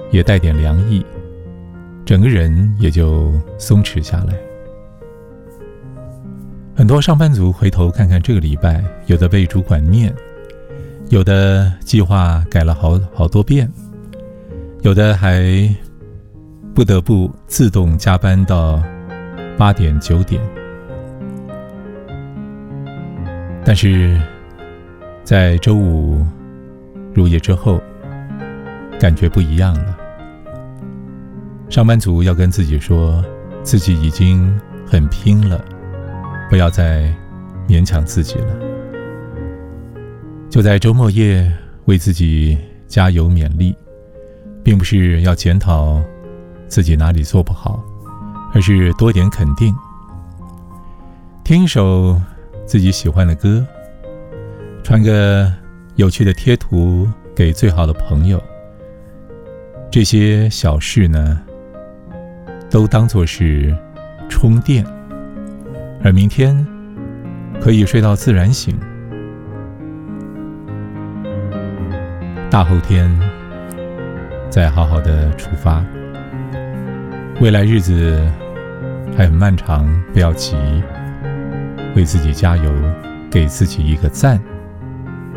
也带点凉意，整个人也就松弛下来。很多上班族回头看看这个礼拜，有的被主管念，有的计划改了好多遍，有的还不得不自动加班到8点9点。但是在周五入夜之后，感觉不一样了。上班族要跟自己说，自己已经很拼了，不要再勉强自己了。就在周末夜为自己加油勉励，并不是要检讨自己哪里做不好，而是多点肯定。听一首自己喜欢的歌，传个有趣的贴图给最好的朋友，这些小事呢，都当作是充电，而明天可以睡到自然醒。大后天再好好的出发，未来日子还很漫长，不要急，为自己加油，给自己一个赞。